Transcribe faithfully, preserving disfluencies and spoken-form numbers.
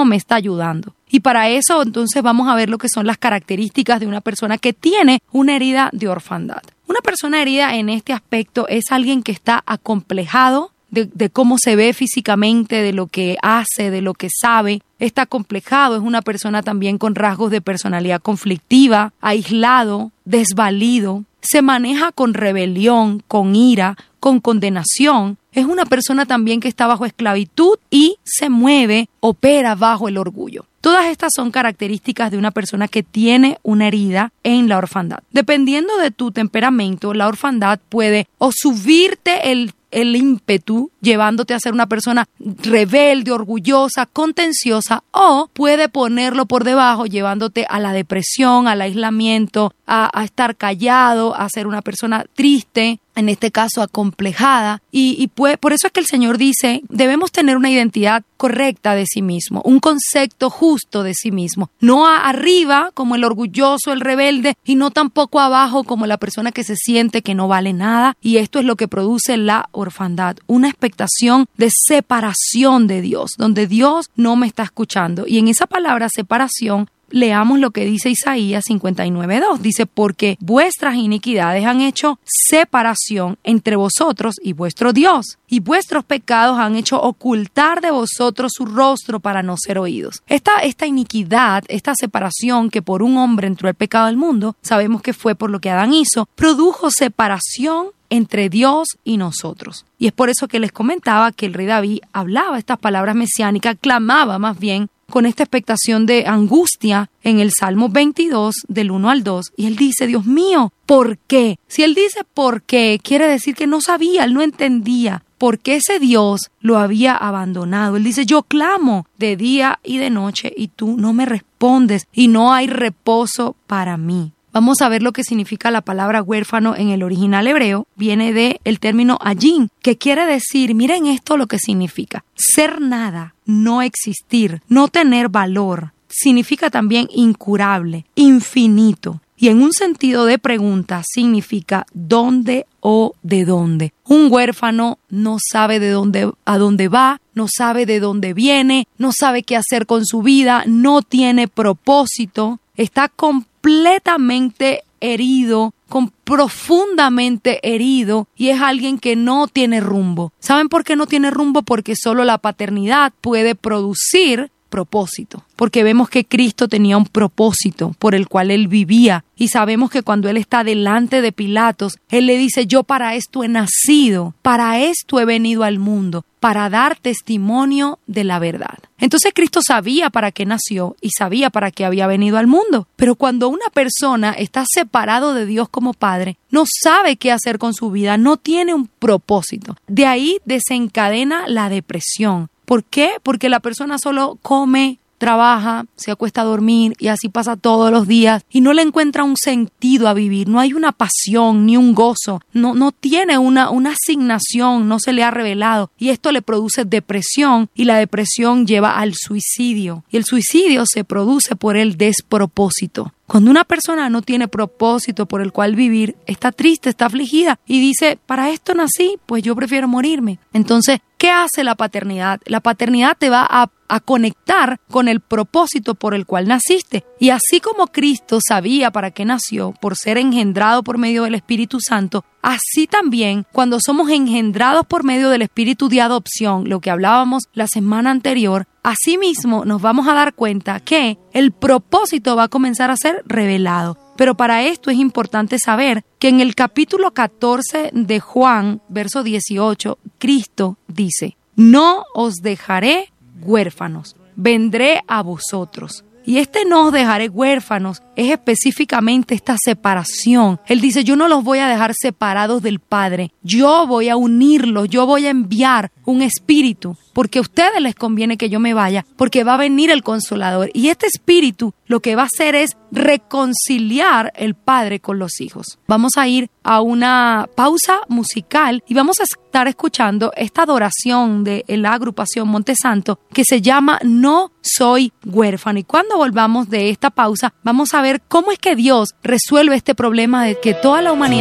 hijo me está ayudando. Y para eso entonces vamos a ver lo que son las características de una persona que tiene una herida de orfandad. Una persona herida en este aspecto es alguien que está acomplejado de, de cómo se ve físicamente, de lo que hace, de lo que sabe. Está acomplejado, es una persona también con rasgos de personalidad conflictiva, aislado, desvalido. Se maneja con rebelión, con ira, con condenación. Es una persona también que está bajo esclavitud y se mueve, opera bajo el orgullo. Todas estas son características de una persona que tiene una herida en la orfandad. Dependiendo de tu temperamento, la orfandad puede o subirte el el ímpetu, llevándote a ser una persona rebelde, orgullosa, contenciosa, o puede ponerlo por debajo, llevándote a la depresión, al aislamiento, a, a estar callado, a ser una persona triste, en este caso acomplejada, y, y puede, por eso es que el Señor dice, debemos tener una identidad correcta de sí mismo, un concepto justo de sí mismo, no a, arriba como el orgulloso, el rebelde, y no tampoco abajo como la persona que se siente que no vale nada, y esto es lo que produce la orfandad, una expectación de separación de Dios, donde Dios no me está escuchando, y en esa palabra separación, leamos lo que dice Isaías cincuenta y nueve dos. Dice, porque vuestras iniquidades han hecho separación entre vosotros y vuestro Dios, y vuestros pecados han hecho ocultar de vosotros su rostro para no ser oídos. Esta, esta iniquidad, esta separación que por un hombre entró el pecado al mundo, sabemos que fue por lo que Adán hizo, produjo separación entre Dios y nosotros. Y es por eso que les comentaba que el rey David hablaba estas palabras mesiánicas, clamaba más bien, con esta expectación de angustia en el Salmo veintidós, del uno al dos, y él dice, Dios mío, ¿por qué? Si él dice ¿por qué?, quiere decir que no sabía, él no entendía por qué ese Dios lo había abandonado. Él dice, yo clamo de día y de noche y tú no me respondes y no hay reposo para mí. Vamos a ver lo que significa la palabra huérfano en el original hebreo. Viene de el término ayin, que quiere decir, miren esto lo que significa, ser nada, no existir, no tener valor. Significa también incurable, infinito. Y en un sentido de pregunta significa dónde o de dónde. Un huérfano no sabe de dónde, a dónde va, no sabe de dónde viene, no sabe qué hacer con su vida, no tiene propósito, está completamente herido, con profundamente herido, y es alguien que no tiene rumbo. ¿Saben por qué no tiene rumbo? Porque solo la paternidad puede producir propósito, porque vemos que Cristo tenía un propósito por el cual Él vivía, y sabemos que cuando Él está delante de Pilatos, Él le dice, yo para esto he nacido, para esto he venido al mundo, para dar testimonio de la verdad. Entonces Cristo sabía para qué nació y sabía para qué había venido al mundo, pero cuando una persona está separado de Dios como Padre, no sabe qué hacer con su vida, no tiene un propósito. De ahí desencadena la depresión. ¿Por qué? Porque la persona solo come, trabaja, se acuesta a dormir y así pasa todos los días y no le encuentra un sentido a vivir, no hay una pasión ni un gozo, no, no tiene una, una asignación, no se le ha revelado, y esto le produce depresión, y la depresión lleva al suicidio, y el suicidio se produce por el despropósito. Cuando una persona no tiene propósito por el cual vivir, está triste, está afligida y dice, para esto nací, pues yo prefiero morirme. Entonces, ¿qué hace la paternidad? La paternidad te va a, a conectar con el propósito por el cual naciste. Y así como Cristo sabía para qué nació, por ser engendrado por medio del Espíritu Santo, así también, cuando somos engendrados por medio del espíritu de adopción, lo que hablábamos la semana anterior, asimismo nos vamos a dar cuenta que el propósito va a comenzar a ser revelado. Pero para esto es importante saber que en el capítulo catorce de Juan, verso dieciocho, Cristo dice, no os dejaré huérfanos, vendré a vosotros. Y este no os dejaré huérfanos es específicamente esta separación. Él dice, yo no los voy a dejar separados del Padre. Yo voy a unirlos, yo voy a enviar un espíritu, porque a ustedes les conviene que yo me vaya, porque va a venir el Consolador. Y este espíritu lo que va a hacer es reconciliar el Padre con los hijos. Vamos a ir a una pausa musical y vamos a estar escuchando esta adoración de la agrupación Montesanto que se llama No Soy Huérfano. Y cuando volvamos de esta pausa, vamos a ver cómo es que Dios resuelve este problema de que toda la humanidad